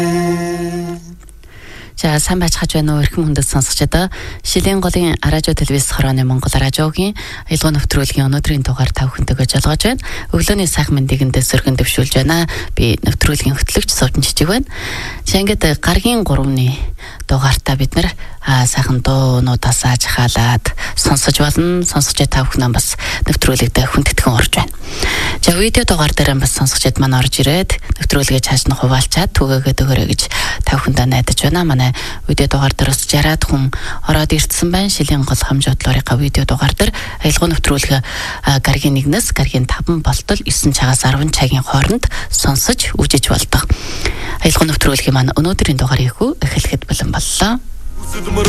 За сайн байцгааж байна уу эрхэм хүндэт сонсогчдоо. Шилийн голын радио телевиз хорооны Монгол радиогийн аялал нэвтрүүлгийн өнөөдрийн дугаар тав хүнтэйгээ жолгож байна. Өглөөний сайхан мэндийг сөргөн дэвшүүлж байна. Би нэвтрүүлгийн хөтлөгч Сувчин Жижиг байна. За ингээд гаргийн 3-ны дугаартаа бид нэр сайхан дуунуудаас хаалаад сонсож болно. Сонсож тав хүн бас нэвтрүүлэгт хүндэтгэн орж байна. За видео дугаар дээр бас сонсогчд маань орж ирээд нэвтрүүлгээ цааш нь хуваалцаад түгээгээд өгөөрэй гэж тав хүндээ найдаж байна. Манай видео дугаар дээр 60-аад хүн ороод ирсэн байна. Шилийн гол хамжуудлаарынхаа видео дугаар дээр аялал нэвтрүүлэг гаргийн 1-ээс гаргийн 5 болтол 9 цагаас 10 цагийн хооронд сонсож үжиж болдог. Аялал нэвтрүүлгийн маань өнөөдрийн дугаарыг эхлэхэд бэлэн боллоо.